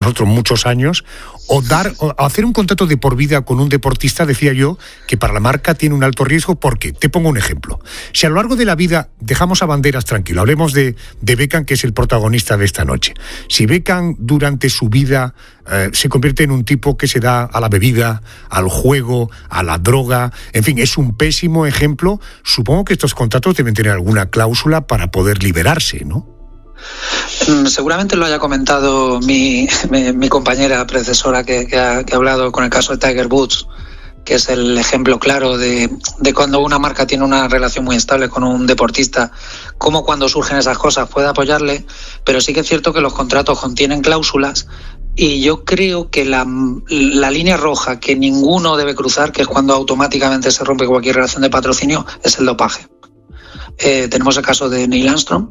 nosotros muchos años, o hacer un contrato de por vida con un deportista, decía yo, que para la marca tiene un alto riesgo, porque, te pongo un ejemplo, si a lo largo de la vida dejamos a Banderas tranquilo, hablemos de Beckham, que es el protagonista de esta noche, si Beckham durante su vida se convierte en un tipo que se da a la bebida, al juego, a la droga, en fin, es un pésimo ejemplo, supongo que estos contratos deben tener alguna cláusula para poder liberarse, ¿no? Seguramente lo haya comentado mi compañera predecesora que ha hablado con el caso de Tiger Woods, que es el ejemplo claro de cuando una marca tiene una relación muy estable con un deportista, cómo cuando surgen esas cosas puede apoyarle, pero sí que es cierto que los contratos contienen cláusulas y yo creo que la línea roja que ninguno debe cruzar, que es cuando automáticamente se rompe cualquier relación de patrocinio, es el dopaje. Tenemos el caso de Neil Armstrong,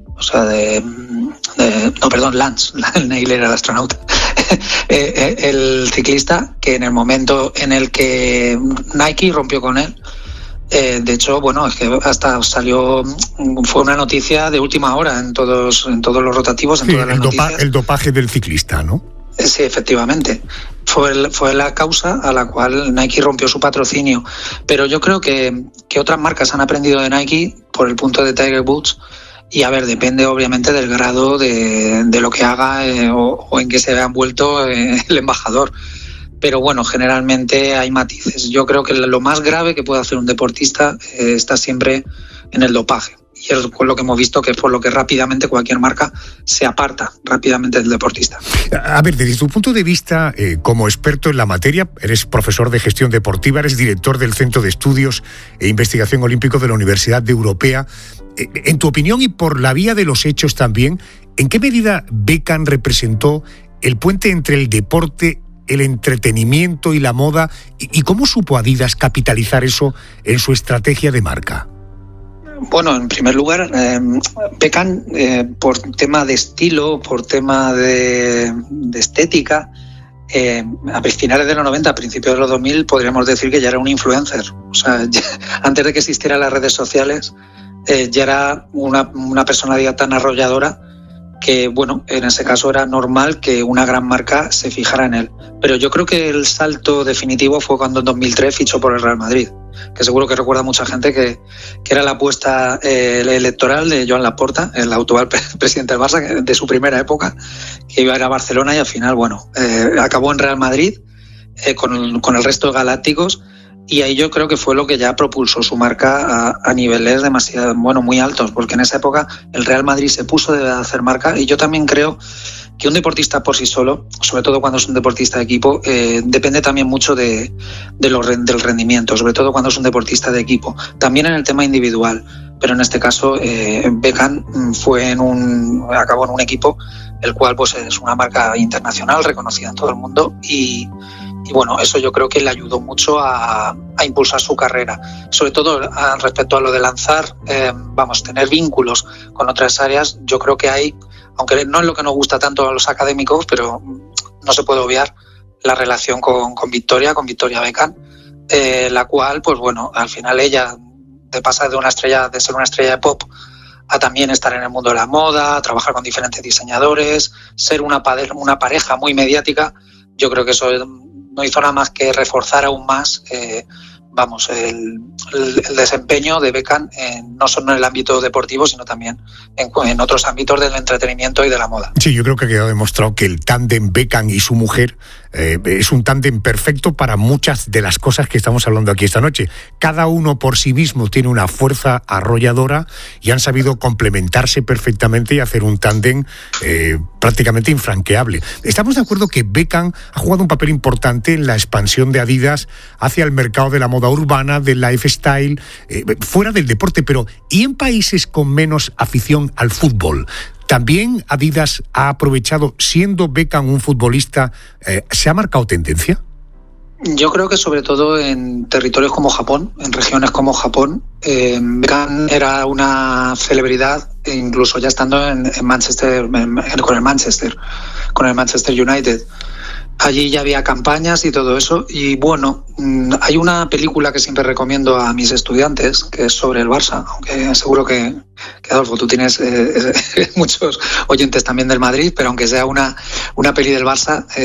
Lance, Neil era el astronauta, el ciclista, que en el momento en el que Nike rompió con él, de hecho, bueno, es que hasta fue una noticia de última hora en todos los rotativos, en todas las noticias. El dopaje del ciclista, ¿no? Sí, efectivamente. Fue la causa a la cual Nike rompió su patrocinio. Pero yo creo que otras marcas han aprendido de Nike por el punto de Tiger Woods. Y a ver, depende obviamente del grado de lo que haga o en que se vea envuelto el embajador. Pero bueno, generalmente hay matices. Yo creo que lo más grave que puede hacer un deportista está siempre en el dopaje. Y es lo que hemos visto, que es por lo que rápidamente cualquier marca se aparta rápidamente del deportista. A ver, desde tu punto de vista, como experto en la materia, eres profesor de gestión deportiva, eres director del Centro de Estudios e Investigación Olímpico de la Universidad Europea. En tu opinión y por la vía de los hechos también, ¿en qué medida Beckham representó el puente entre el deporte, el entretenimiento y la moda? ¿Y cómo supo Adidas capitalizar eso en su estrategia de marca? Bueno, en primer lugar, Beckham, por tema de estilo, por tema de estética, a finales de los 90, a principios de los 2000, podríamos decir que ya era un influencer. O sea, antes de que existieran las redes sociales, ya era una personalidad tan arrolladora que, bueno, en ese caso era normal que una gran marca se fijara en él. Pero yo creo que el salto definitivo fue cuando en 2003 fichó por el Real Madrid, que seguro que recuerda mucha gente que era la apuesta electoral de Joan Laporta, el actual presidente del Barça, de su primera época, que iba a ir a Barcelona y al final, bueno, acabó en Real Madrid con el resto de galácticos. Y ahí yo creo que fue lo que ya propulsó su marca a niveles muy altos, porque en esa época el Real Madrid se puso de hacer marca. Y yo también creo que un deportista por sí solo, sobre todo cuando es un deportista de equipo, depende también mucho del rendimiento, sobre todo cuando es un deportista de equipo. También en el tema individual, pero en este caso Beckham acabó en un equipo el cual pues es una marca internacional reconocida en todo el mundo y bueno, eso yo creo que le ayudó mucho a impulsar su carrera. Sobre todo respecto a lo de lanzar, tener vínculos con otras áreas, yo creo que hay, aunque no es lo que nos gusta tanto a los académicos, pero no se puede obviar la relación con Victoria Beckham, la cual, pues bueno, al final ella pasa de ser una estrella de pop a también estar en el mundo de la moda, a trabajar con diferentes diseñadores, ser una pareja muy mediática. Yo creo que eso no hizo nada más que reforzar aún más el desempeño de Beckham, no solo en el ámbito deportivo, sino también en otros ámbitos del entretenimiento y de la moda. Sí, yo creo que ha quedado demostrado que el tándem Beckham y su mujer es un tándem perfecto para muchas de las cosas que estamos hablando aquí esta noche. Cada uno por sí mismo tiene una fuerza arrolladora y han sabido complementarse perfectamente y hacer un tándem prácticamente infranqueable. Estamos de acuerdo que Beckham ha jugado un papel importante en la expansión de Adidas hacia el mercado de la moda urbana, del lifestyle, fuera del deporte, pero ¿y en países con menos afición al fútbol? ¿También Adidas ha aprovechado, siendo Beckham un futbolista, se ha marcado tendencia? Yo creo que sobre todo en territorios como Japón, en regiones como Japón, Beckham era una celebridad, incluso ya estando en Manchester, con el Manchester United. Allí ya había campañas y todo eso. Y bueno, hay una película que siempre recomiendo a mis estudiantes, que es sobre el Barça, aunque seguro que Adolfo, tú tienes muchos oyentes también del Madrid, pero aunque sea una peli del Barça,